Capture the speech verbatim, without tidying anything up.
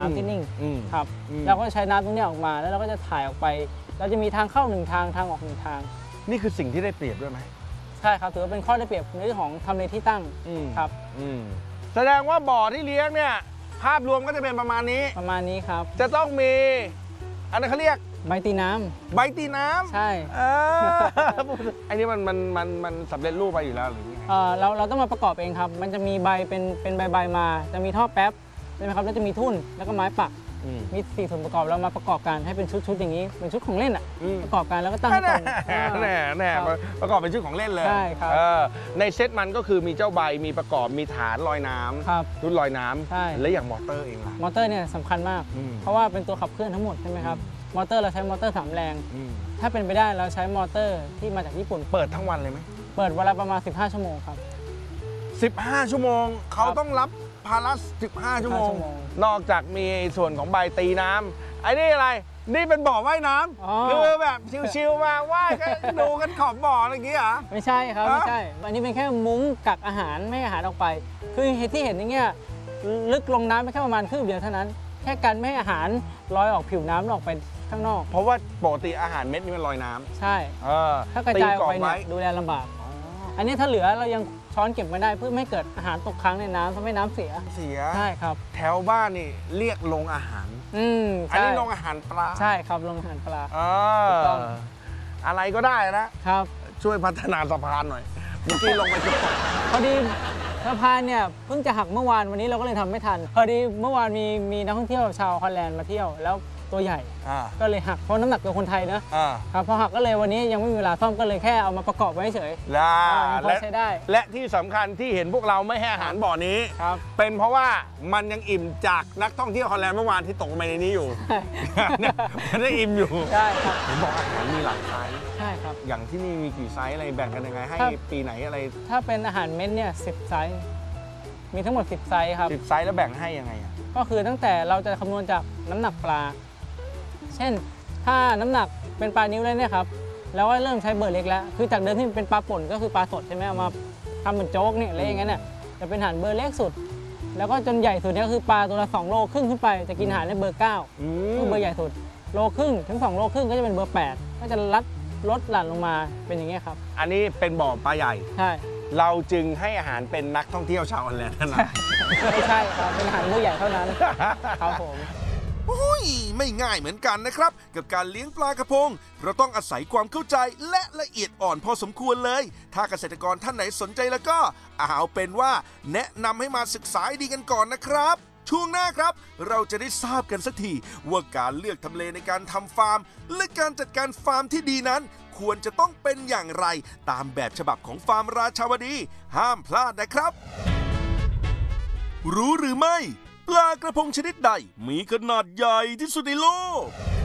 น้ำที่นิ่งครับเราก็ใช้น้ำตรงนี้ออกมาแล้วเราก็จะถ่ายออกไปเราจะมีทางเข้าหนึ่งทางทางออกหนึ่งทางนี่คือสิ่งที่ได้เปรียบด้วยไหมใช่ครับถือว่าเป็นข้อได้เปรียบในเรื่องของทำเลที่ตั้งครับแสดงว่าบ่อที่เลี้ยงเนี่ยภาพรวมก็จะเป็นประมาณนี้ประมาณนี้ครับจะต้องมีอันนั้นเขาเรียกใบตีน้ำใบตีน้ำใช่อันนี้มันมันมันมันสำเร็จรูปไปอยู่แล้วหรือไงเออเราเราต้องมาประกอบเองครับมันจะมีใบเป็นเป็นใบใบมาจะมีท่อแป๊บใช่ไหมครับแล้วจะมีทุ่นแล้วก็ไม้ปักมีสี่ส่วนประกอบเรามาประกอบกันให้เป็นชุดๆอย่างนี้เป็นชุดของเล่นอ่ะประกอบกันแล้วก็ตั้งแน่แน่แน่ประกอบเป็นชุดของเล่นเลยใช่ครับในเซตมันก็คือมีเจ้าใบมีประกอบมีฐานลอยน้ำรุ่นลอยน้ำและอย่างมอเตอร์เองล่ะมอเตอร์เนี่ยสำคัญมากเพราะว่าเป็นตัวขับเคลื่อนทั้งหมดใช่ไหมครับมอเตอร์เราใช้มอเตอร์สามแรงถ้าเป็นไปได้เราใช้มอเตอร์ที่มาจากญี่ปุ่นเปิดทั้งวันเลยไหมเปิดวันละประมาณสิบห้าชั่วโมงครับสิบห้าชั่วโมงเขาต้องรับภาระสิบห้าชั่วโมงนอกจากมีส่วนของใบตีน้ำไอ้นี่อะไรนี่เป็นบ่อว่ายน้ำคือแบบชิวๆมาว่ายก็ดูกันขอบบ่ออะไรอย่างเงี้ยเหรอไม่ใช่ครับไม่ใช่อันนี้เป็นแค่มุ้งกักอาหารไม่ให้อาหารออกไปคือที่เห็นอย่างเงี้ยลึกลงน้ำไปแค่ประมาณครึ่งเดียวเท่านั้นแค่กันไม่ให้อาหารลอยออกผิวน้ำออกไปข้างนอกเพราะว่าปกติอาหารเม็ดนี่มันลอยน้ำใช่ถ้ากระจายออกไปเนี่ยดูแลลำบากอันนี้ถ้าเหลือเรายังช้อนเก็บมาได้เพื่อไม่เกิดอาหารตกค้างในน้ำทำให้น้ำเสียเสียใช่ครับแถวบ้านนี่เรียกโรงอาหารอืมอันนี้โรงอาหารปลาใช่ครับโรงอาหารปลาถูกต้องอะไรก็ได้นะครับช่วยพัฒนาสะพานหน่อยเมื่อกี้ลงไปจุดพอดีสะพานเนี่ยเพิ่งจะหักเมื่อวานวันนี้เราก็เลยทำไม่ทันพอดีเมื่อวานมีมีนักท่องเที่ยวชาวฮอลแลนด์มาเที่ยวแล้วตัวใหญ่ก็เลยหักเพราะน้ำหนักตัวคนไทยนะครับพอหักก็เลยวันนี้ยังไม่มีเวลาซ่อมก็เลยแค่เอามาประกอบไว้เฉยและใช้ได้และที่สำคัญที่เห็นพวกเราไม่ให้อาหารบ่อนี้เป็นเพราะว่ามันยังอิ่มจากนักท่องเที่ยวฮอลแลนด์เมื่อวานที่ตกมาในนี้อยู่มันได้อิ่มอยู่ใช่ครับเห็นบอกอาหารมีหลากไซส์ใช่ครับอย่างที่นี่มีกี่ไซส์อะไรแบ่งกันยังไงให้ปีไหนอะไรถ้าเป็นอาหารเม็ดเนี่ยสิบไซส์มีทั้งหมดสิบไซส์ครับสิบไซส์แล้วแบ่งให้ยังไงก็คือตั้งแต่เราจะคำนวณจากน้ำหนักปลาเช่นถ้าน้ำหนักเป็นปลานิ้วเลยเนี่ยครับแล้วว่าเริ่มใช้เบอร์เล็กแล้วคือจากเดิมที่เป็นปลาป่นก็คือปลาสดใช่ไหมเอามาทำเหมือนโจ๊กเนี่ยอะไรอย่างเงี้ยเนี่ยจะเป็นอาหารเบอร์เล็กสุดแล้วก็จนใหญ่สุดเนี่ยก็คือปลาตัวละสองโลครึ่งขึ้นไปจะกินอาหารในเบอร์เก้าคือเบอร์ใหญ่สุดโลครึ่งถึงสองโลครึ่งก็จะเป็นเบอร์แปดก็จะลัดลดหลั่นลงมาเป็นอย่างเงี้ยครับอันนี้เป็นบ่อปลาใหญ่ใช่เราจึงให้อาหารเป็นนักท่องเที่ยวชาวฮอลแลนด์เท่านั้นไม่ใช่ครับเป็นอาหารมื้อใหญ่เท่านั้นครับผมอุ้ยไม่ง่ายเหมือนกันนะครับกับการเลี้ยงปลากระพงเราต้องอาศัยความเข้าใจและละเอียดอ่อนพอสมควรเลยถ้าเกษตรกรท่านไหนสนใจแล้วก็เอาเป็นว่าแนะนำให้มาศึกษาดีกันก่อนนะครับช่วงหน้าครับเราจะได้ทราบกันสักทีว่าการเลือกทำเลในการทำฟาร์มและการจัดการฟาร์มที่ดีนั้นควรจะต้องเป็นอย่างไรตามแบบฉบับของฟาร์มราชาวดีห้ามพลาดนะครับรู้หรือไม่ปลากระพงชนิดใดมีขนาดใหญ่ที่สุดในโลก